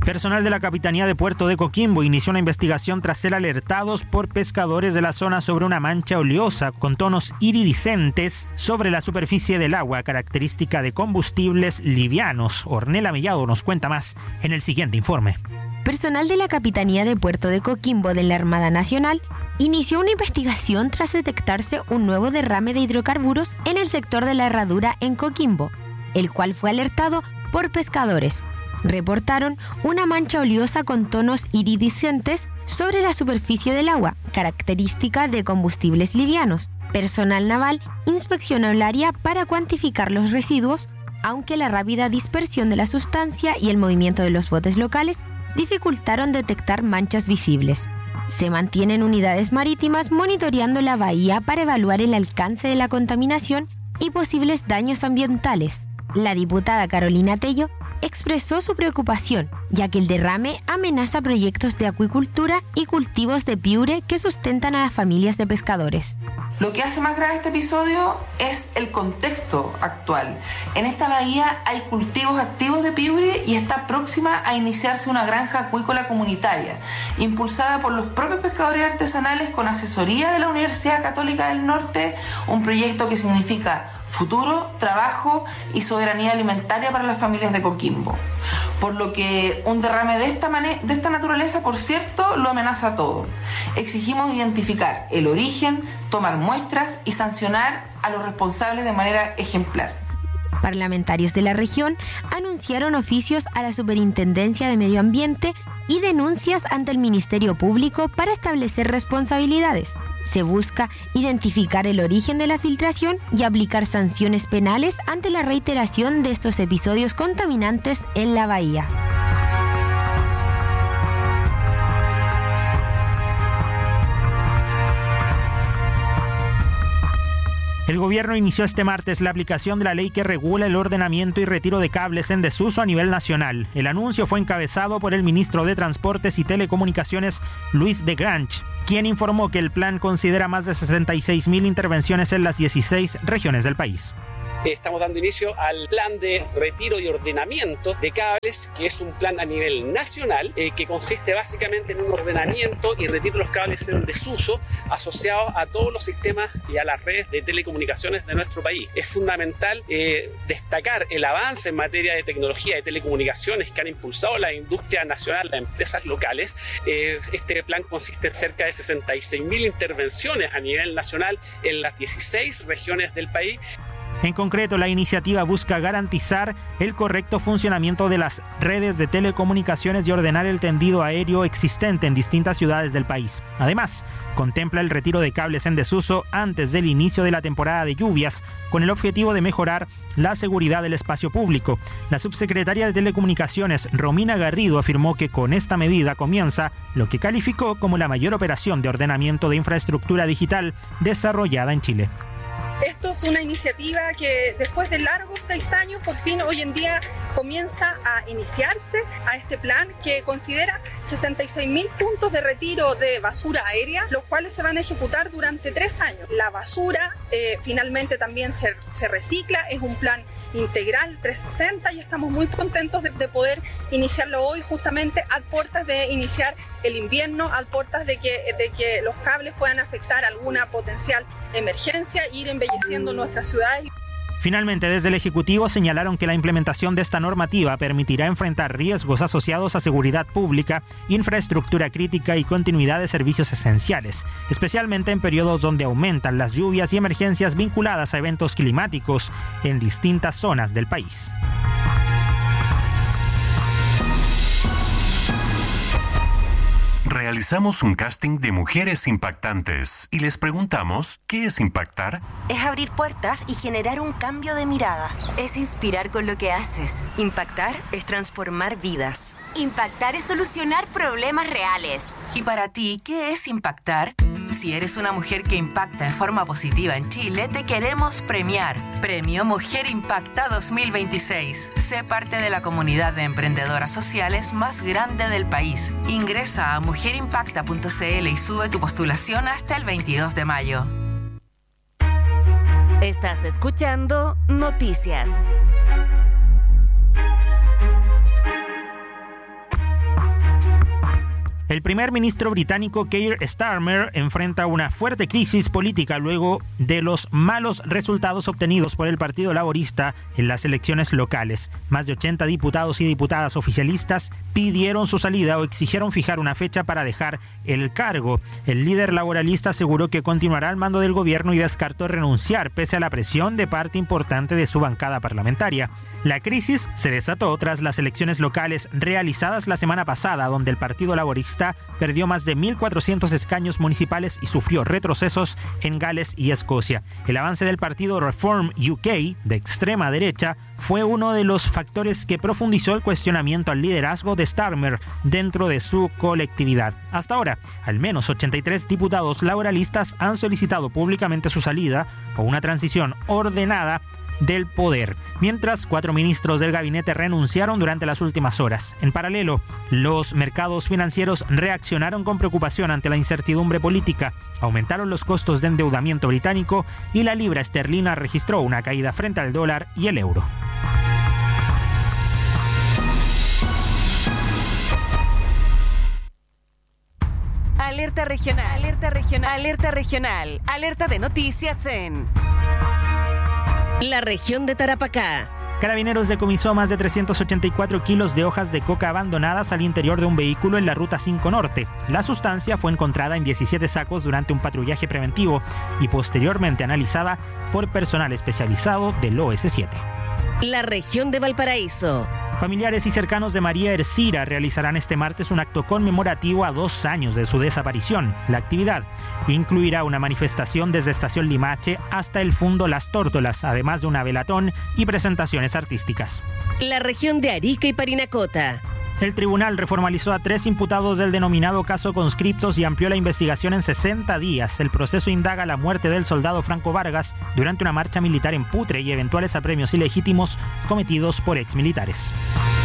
Personal de la Capitanía de Puerto de Coquimbo inició una investigación tras ser alertados por pescadores de la zona sobre una mancha oleosa con tonos iridiscentes sobre la superficie del agua, característica de combustibles livianos. Ornella Mellado nos cuenta más en el siguiente informe. Personal de la Capitanía de Puerto de Coquimbo de la Armada Nacional inició una investigación tras detectarse un nuevo derrame de hidrocarburos en el sector de la Herradura en Coquimbo, el cual fue alertado por pescadores. Reportaron una mancha oleosa con tonos iridiscentes sobre la superficie del agua, característica de combustibles livianos. Personal naval inspeccionó el área para cuantificar los residuos, aunque la rápida dispersión de la sustancia y el movimiento de los botes locales dificultaron detectar manchas visibles. Se mantienen unidades marítimas monitoreando la bahía para evaluar el alcance de la contaminación y posibles daños ambientales. La diputada Carolina Tello expresó su preocupación, ya que el derrame amenaza proyectos de acuicultura y cultivos de piure que sustentan a las familias de pescadores. Lo que hace más grave este episodio es el contexto actual. En esta bahía hay cultivos activos de piure y está próxima a iniciarse una granja acuícola comunitaria, impulsada por los propios pescadores artesanales con asesoría de la Universidad Católica del Norte, un proyecto que significa futuro, trabajo y soberanía alimentaria para las familias de Coquimbo. Por lo que un derrame de esta naturaleza, por cierto, lo amenaza todo. Exigimos identificar el origen, tomar muestras y sancionar a los responsables de manera ejemplar. Parlamentarios de la región anunciaron oficios a la Superintendencia de Medio Ambiente y denuncias ante el Ministerio Público para establecer responsabilidades. Se busca identificar el origen de la filtración y aplicar sanciones penales ante la reiteración de estos episodios contaminantes en la bahía. El gobierno inició este martes la aplicación de la ley que regula el ordenamiento y retiro de cables en desuso a nivel nacional. El anuncio fue encabezado por el ministro de Transportes y Telecomunicaciones, Luis de Grange, quien informó que el plan considera más de 66.000 intervenciones en las 16 regiones del país. Estamos dando inicio al plan de retiro y ordenamiento de cables, que es un plan a nivel nacional, que consiste básicamente en un ordenamiento y retiro de los cables en desuso asociados a todos los sistemas y a las redes de telecomunicaciones de nuestro país. Es fundamental destacar el avance en materia de tecnología de telecomunicaciones que han impulsado la industria nacional, las empresas locales. Este plan consiste en cerca de 66.000 intervenciones a nivel nacional en las 16 regiones del país. En concreto, la iniciativa busca garantizar el correcto funcionamiento de las redes de telecomunicaciones y ordenar el tendido aéreo existente en distintas ciudades del país. Además, contempla el retiro de cables en desuso antes del inicio de la temporada de lluvias, con el objetivo de mejorar la seguridad del espacio público. La subsecretaria de Telecomunicaciones, Romina Garrido, afirmó que con esta medida comienza lo que calificó como la mayor operación de ordenamiento de infraestructura digital desarrollada en Chile. Esto es una iniciativa que después de largos 6 años, por fin hoy en día comienza a iniciarse a este plan que considera 66.000 puntos de retiro de basura aérea, los cuales se van a ejecutar durante 3 años. La basura finalmente también se recicla, es un plan integral 360 y estamos muy contentos de poder iniciarlo hoy, justamente a puertas de iniciar el invierno, a puertas de que los cables puedan afectar alguna potencial emergencia e ir embelleciendo nuestras ciudades. Finalmente, desde el Ejecutivo señalaron que la implementación de esta normativa permitirá enfrentar riesgos asociados a seguridad pública, infraestructura crítica y continuidad de servicios esenciales, especialmente en periodos donde aumentan las lluvias y emergencias vinculadas a eventos climáticos en distintas zonas del país. Realizamos un casting de mujeres impactantes y les preguntamos, ¿qué es impactar? Es abrir puertas y generar un cambio de mirada. Es inspirar con lo que haces. Impactar es transformar vidas. Impactar es solucionar problemas reales. ¿Y para ti qué es impactar? Si eres una mujer que impacta en forma positiva en Chile, te queremos premiar. Premio Mujer Impacta 2026. Sé parte de la comunidad de emprendedoras sociales más grande del país. Ingresa a mujerimpacta.cl y sube tu postulación hasta el 22 de mayo. Estás escuchando Noticias. El primer ministro británico Keir Starmer enfrenta una fuerte crisis política luego de los malos resultados obtenidos por el Partido Laborista en las elecciones locales. Más de 80 diputados y diputadas oficialistas pidieron su salida o exigieron fijar una fecha para dejar el cargo. El líder laboralista aseguró que continuará al mando del gobierno y descartó renunciar pese a la presión de parte importante de su bancada parlamentaria. La crisis se desató tras las elecciones locales realizadas la semana pasada, donde el Partido Laborista perdió más de 1.400 escaños municipales y sufrió retrocesos en Gales y Escocia. El avance del partido Reform UK, de extrema derecha, fue uno de los factores que profundizó el cuestionamiento al liderazgo de Starmer dentro de su colectividad. Hasta ahora, al menos 83 diputados laboralistas han solicitado públicamente su salida o una transición ordenada del poder, mientras 4 ministros del gabinete renunciaron durante las últimas horas. En paralelo, los mercados financieros reaccionaron con preocupación ante la incertidumbre política, aumentaron los costos de endeudamiento británico y la libra esterlina registró una caída frente al dólar y el euro. Alerta regional, alerta regional, alerta regional, alerta de noticias en la región de Tarapacá. Carabineros decomisó más de 384 kilos de hojas de coca abandonadas al interior de un vehículo en la Ruta 5 Norte. La sustancia fue encontrada en 17 sacos durante un patrullaje preventivo y posteriormente analizada por personal especializado del OS7. La región de Valparaíso. Familiares y cercanos de María Ercira realizarán este martes un acto conmemorativo a 2 años de su desaparición. La actividad incluirá una manifestación desde Estación Limache hasta el Fundo Las Tórtolas, además de una velatón y presentaciones artísticas. La región de Arica y Parinacota. El tribunal reformalizó a 3 imputados del denominado caso Conscriptos y amplió la investigación en 60 días. El proceso indaga la muerte del soldado Franco Vargas durante una marcha militar en Putre y eventuales apremios ilegítimos cometidos por exmilitares.